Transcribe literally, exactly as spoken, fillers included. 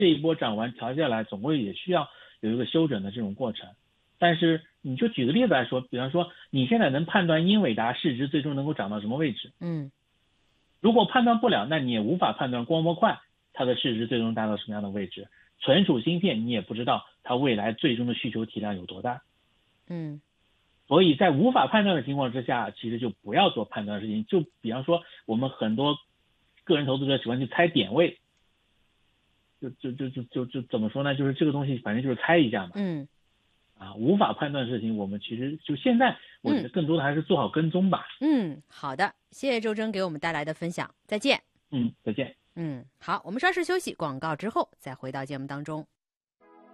这一波涨完调下来，总归也需要有一个休整的这种过程。但是你就举个例子来说，比方说你现在能判断英伟达市值最终能够涨到什么位置？ 嗯， 如果判断不了，那你也无法判断光模块它的市值最终达到什么样的位置。存储芯片你也不知道它未来最终的需求体量有多大。 嗯， 所以在无法判断的情况之下，其实就不要做判断的事情。就比方说我们很多个人投资者喜欢去猜点位，就就就就就就怎么说呢？就是这个东西反正就是猜一下嘛。 嗯。 啊，无法判断的事情，我们其实就现在，我觉得更多的还是做好跟踪吧。 嗯，好的，谢谢周征给我们带来的分享，再见。 嗯，再见。 嗯，好，我们稍事休息，广告之后再回到节目当中。